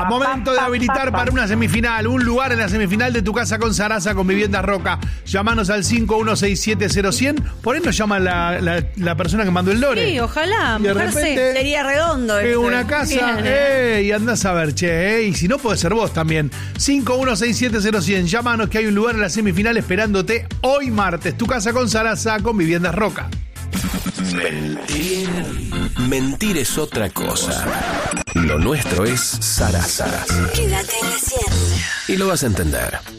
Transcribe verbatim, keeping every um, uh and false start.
Momento de habilitar para una semifinal, un lugar en la semifinal de Tu Casa con Sarasa con Viviendas Roca. Llámanos al cinco uno seis siete cero cero cero. Por ahí nos llama la, la, la persona que mandó el lore. Sí, ojalá. Y de repente, sería redondo. Es una casa, Bien, eh, y andás a ver, che, eh, y si no puede ser vos también. cinco uno seis siete cero cero cero. Llámanos que hay un lugar en la semifinal esperándote hoy martes. Tu Casa con Sarasa con Viviendas Roca. Mentir. Mentir es otra cosa. Lo nuestro es Sarasa. Quédate en la cien. Y lo vas a entender.